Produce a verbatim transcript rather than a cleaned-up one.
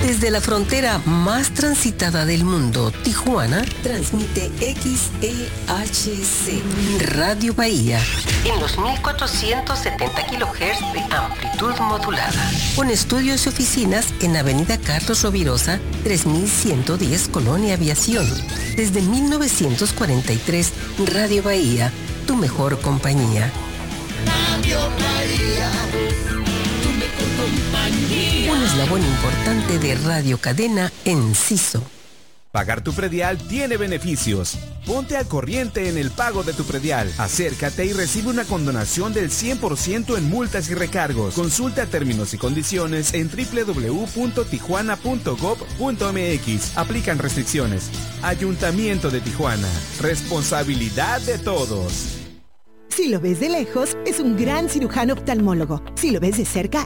Desde la frontera más transitada del mundo, Tijuana, transmite X E H C, Radio Bahía, en los mil cuatrocientos setenta kilohertz de amplitud modulada. Con estudios y oficinas en Avenida Carlos Rovirosa, tres mil ciento diez, Colonia Aviación. Desde mil novecientos cuarenta y tres, Radio Bahía, tu mejor compañía. Radio Bahía, tu mejor compañía. Un eslabón importante de Radio Cadena Enciso. Pagar tu predial tiene beneficios. Ponte al corriente en el pago de tu predial. Acércate y recibe una condonación del cien por ciento en multas y recargos. Consulta términos y condiciones en doble u doble u doble u punto tijuana punto gob punto eme equis. Aplican restricciones. Ayuntamiento de Tijuana. Responsabilidad de todos. Si lo ves de lejos, es un gran cirujano oftalmólogo. Si lo ves de cerca,